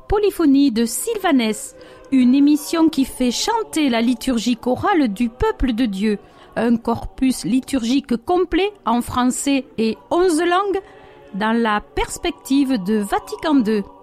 Polyphonie de Sylvanès, une émission qui fait chanter la liturgie chorale du peuple de Dieu. Un corpus liturgique complet en français et 11 langues dans la perspective de Vatican II.